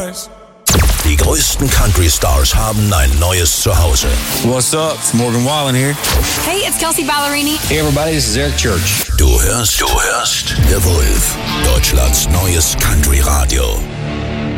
honest. Die größten Country-Stars haben ein neues Zuhause. What's up? It's Morgan Wallen here. Hey, it's Kelsey Ballerini. Hey everybody, this is Eric Church. Du hörst The Wolf, Deutschlands neues Country-Radio.